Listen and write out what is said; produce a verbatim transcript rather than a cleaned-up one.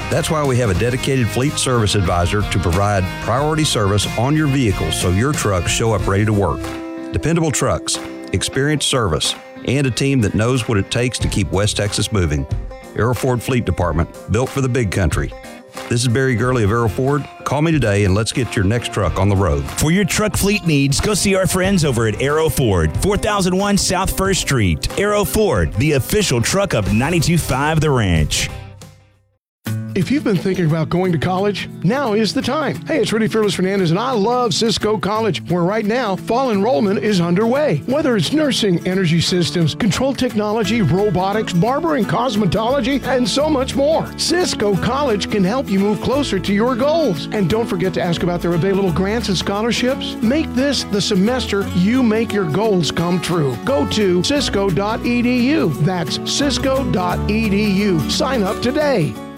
That's why we have a dedicated fleet service advisor to provide priority service on your vehicle so your trucks show up ready to work. Dependable trucks, experienced service, and a team that knows what it takes to keep West Texas moving. Aero Ford Fleet Department, built for the big country. This is Barry Gurley of Aero Ford. Call me today and let's get your next truck on the road. For your truck fleet needs, go see our friends over at Aero Ford, four thousand one South First Street. Aero Ford, the official truck of ninety-two point five The Ranch. If you've been thinking about going to college, now is the time. Hey, it's Rudy Fearless Fernandez, and I love Cisco College, where right now, fall enrollment is underway. Whether it's nursing, energy systems, control technology, robotics, barber and cosmetology, and so much more, Cisco College can help you move closer to your goals. And don't forget to ask about their available grants and scholarships. Make this the semester you make your goals come true. Go to cisco dot e d u. That's cisco dot e d u. Sign up today.